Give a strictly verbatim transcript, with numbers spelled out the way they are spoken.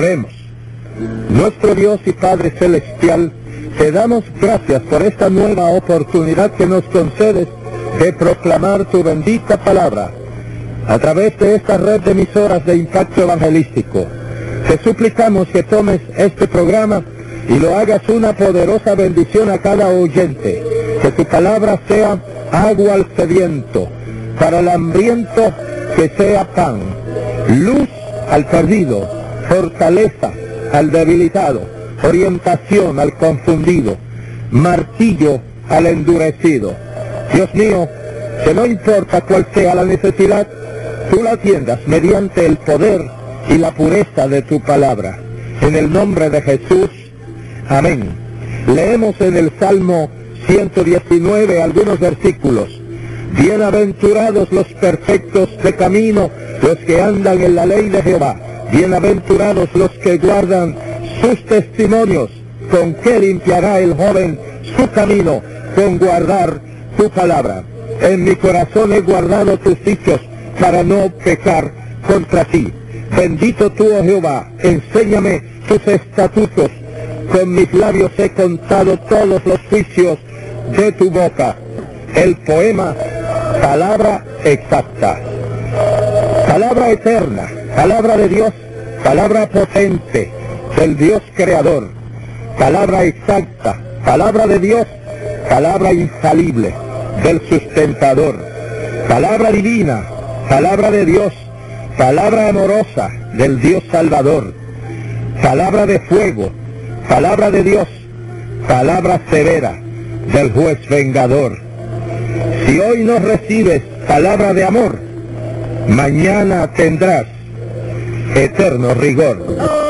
Oremos. Nuestro Dios y Padre Celestial, te damos gracias por esta nueva oportunidad que nos concedes de proclamar tu bendita palabra a través de esta red de emisoras de impacto evangelístico. Te suplicamos que tomes este programa y lo hagas una poderosa bendición a cada oyente, que tu palabra sea agua al sediento, para el hambriento que sea pan, luz al perdido, fortaleza al debilitado, orientación al confundido, martillo al endurecido. Dios mío, que no importa cuál sea la necesidad, tú la atiendas mediante el poder y la pureza de tu palabra. En el nombre de Jesús, amén. Leemos en el Salmo ciento diecinueve algunos versículos. Bienaventurados los perfectos de camino, los que andan en la ley de Jehová. Bienaventurados los que guardan sus testimonios. ¿Con qué limpiará el joven su camino? Con guardar tu palabra. En mi corazón he guardado tus dichos para no pecar contra ti. Bendito tú, oh Jehová, enséñame tus estatutos. Con mis labios he contado todos los juicios de tu boca. El poema, palabra exacta. Palabra eterna, palabra de Dios, palabra potente del Dios creador. Palabra exacta, palabra de Dios, palabra infalible del sustentador. Palabra divina, palabra de Dios, palabra amorosa del Dios salvador. Palabra de fuego, palabra de Dios, palabra severa del juez vengador. Si hoy no recibes palabra de amor, mañana tendrás eterno rigor.